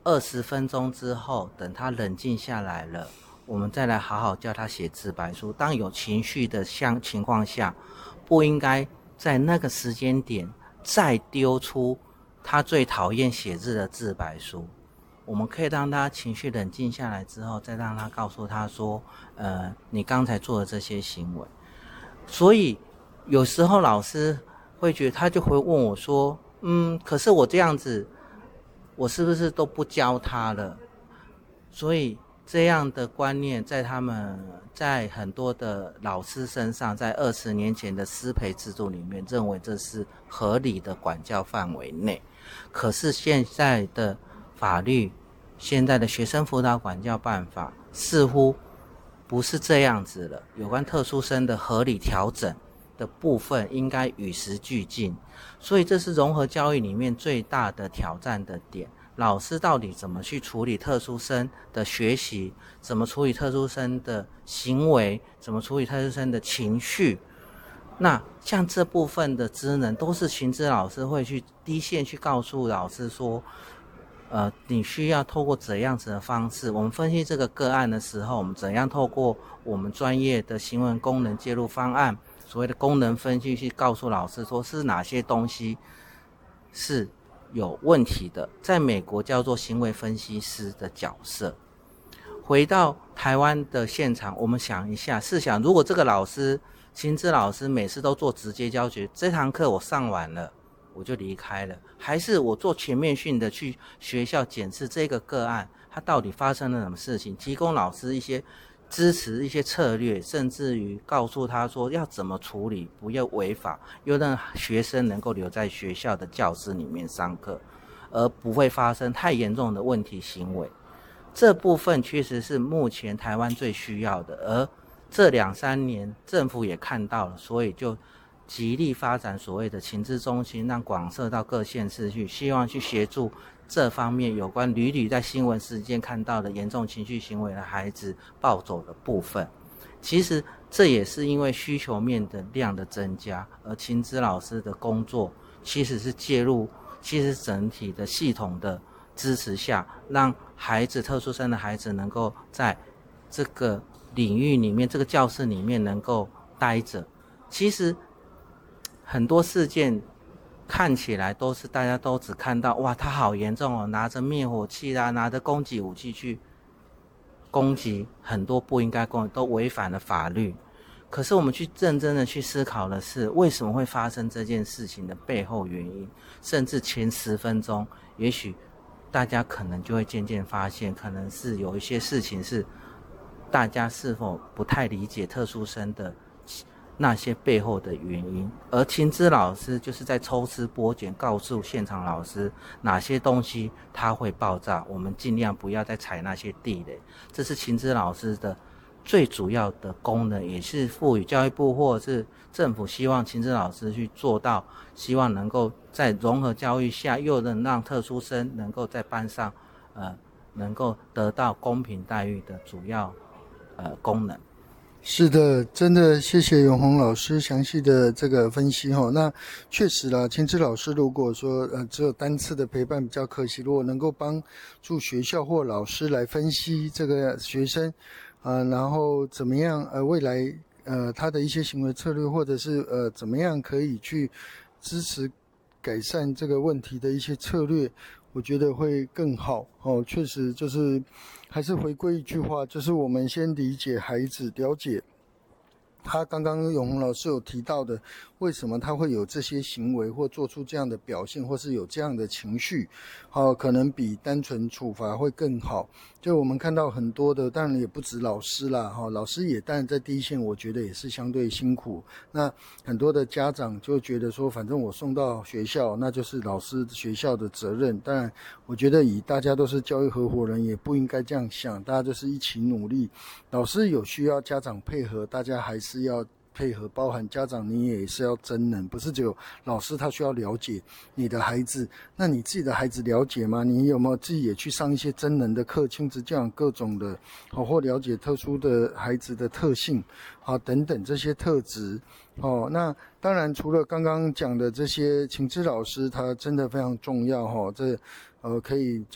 20分钟之后，等他冷静下来了，我们再来好好教他写自白书。当有情绪的情况下，不应该在那个时间点再丢出他最讨厌写字的自白书。我们可以让他情绪冷静下来之后，再让他告诉他说，你刚才做的这些行为。所以有时候老师会觉得，他就会问我说，可是我这样子，我是不是都不教他了？所以这样的观念在很多的老师身上，在20年前的师培制度里面，认为这是合理的管教范围内。可是现在的法律，现在的学生辅导管教办法似乎不是这样子了。有关特殊生的合理调整的部分应该与时俱进，所以这是融合教育里面最大的挑战的点。老师到底怎么去处理特殊生的学习，怎么处理特殊生的行为，怎么处理特殊生的情绪，那像这部分的职能都是情资老师会去第一线去告诉老师说，你需要透过怎样子的方式，我们分析这个个案的时候，我们怎样透过我们专业的行为功能介入方案，所谓的功能分析，去告诉老师说是哪些东西是有问题的。在美国叫做行为分析师的角色。回到台湾的现场，我们想一下，试想如果这个老师情资老师每次都做直接教学，这堂课我上完了我就离开了，还是我做全面性的去学校检视这个个案，它到底发生了什么事情，提供老师一些支持、一些策略，甚至于告诉他说要怎么处理，不要违法，又让学生能够留在学校的教室里面上课，而不会发生太严重的问题行为。这部分确实是目前台湾最需要的，而这2-3年政府也看到了，所以就极力发展所谓的情资中心，让广设到各县市去，希望去协助这方面有关屡屡在新闻事件看到的严重情绪行为的孩子暴走的部分。其实这也是因为需求面的量的增加，而情资老师的工作其实是介入，其实整体的系统的支持下，让孩子特殊生的孩子能够在这个领域里面，这个教室里面能够待着。其实很多事件看起来都是大家都只看到，哇，他好严重哦，拿着灭火器啦，拿着攻击武器去攻击很多不应该攻击，都违反了法律。可是我们去认真的去思考的是，为什么会发生这件事情的背后原因，甚至前10分钟，也许大家可能就会渐渐发现，可能是有一些事情是大家是否不太理解特殊生的那些背后的原因，而情资老师就是在抽丝剥茧，告诉现场老师哪些东西它会爆炸，我们尽量不要再踩那些地雷。这是情资老师的最主要的功能，也是赋予教育部或是政府希望情资老师去做到，希望能够在融合教育下，又能让特殊生能够在班上能够得到公平待遇的主要功能。 是的，真的谢谢永宏老师详细的这个分析齁。那确实啦，情资老师如果说只有单次的陪伴比较可惜，如果能够帮助学校或老师来分析这个学生然后怎么样未来他的一些行为策略，或者是怎么样可以去支持改善这个问题的一些策略，我觉得会更好确实就是还是回归一句话，就是我们先理解孩子，了解他刚刚永宏老师有提到的，为什么他会有这些行为或做出这样的表现，或是有这样的情绪可能比单纯处罚会更好。就我们看到很多的，当然也不止老师啦老师也当然在第一线，我觉得也是相对辛苦。那很多的家长就觉得说，反正我送到学校，那就是老师学校的责任。当然我觉得以大家都是教育合伙人，也不应该这样想，大家就是一起努力。老师有需要家长配合，大家还是要配合，包含家长你也是要真能，不是只有老师他需要了解你的孩子，那你自己的孩子了解吗？你有没有自己也去上一些真能的课，亲子教养各种的或了解特殊的孩子的特性等等这些特质那当然除了刚刚讲的这些情资老师他真的非常重要这可以